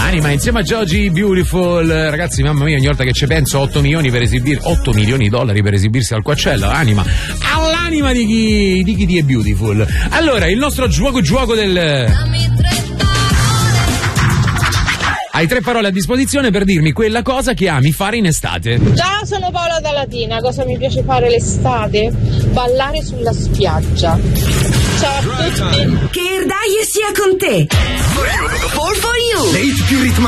Anima insieme a Joji Beautiful. Ragazzi, mamma mia, ogni volta che ci penso 8 milioni per esibire 8 milioni di dollari per esibirsi al Coachella. Anima all'anima di chi è Beautiful. Allora, il nostro gioco del... Hai 3 parole a disposizione per dirmi quella cosa che ami fare in estate. Ciao, sono Paola da Latina. Cosa mi piace fare l'estate? Ballare sulla spiaggia. Ciao a tutti. Che Erdaie sia con te. For you. Le hit più ritmate.